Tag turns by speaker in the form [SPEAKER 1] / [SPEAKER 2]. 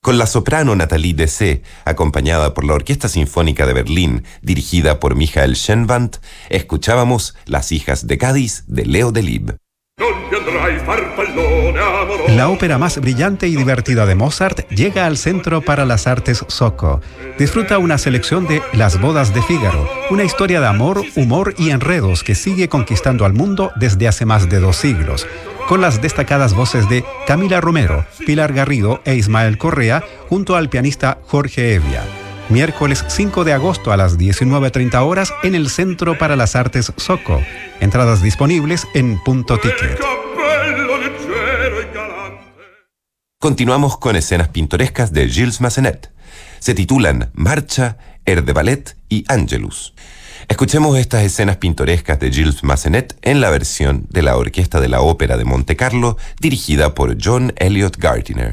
[SPEAKER 1] Con la soprano Nathalie Dessay, acompañada por la Orquesta Sinfónica de Berlín, dirigida por Michael Schenwandt, escuchábamos Las hijas de Cádiz, de Leo Delibes.
[SPEAKER 2] La ópera más brillante y divertida de Mozart llega al Centro para las Artes Soko. Disfruta una selección de Las bodas de Fígaro, una historia de amor, humor y enredos que sigue conquistando al mundo desde hace más de 2 siglos, con las destacadas voces de Camila Romero, Pilar Garrido e Ismael Correa, junto al pianista Jorge Evia. Miércoles 5 de agosto a las 19:30 horas en el Centro para las Artes Soko. Entradas disponibles en Punto Ticket.
[SPEAKER 1] Continuamos con escenas pintorescas de Gilles Massenet. Se titulan Marcha, Air de Ballet y Angelus. Escuchemos estas escenas pintorescas de Gilles Massenet en la versión de la Orquesta de la Ópera de Monte Carlo, dirigida por John Elliott Gardiner.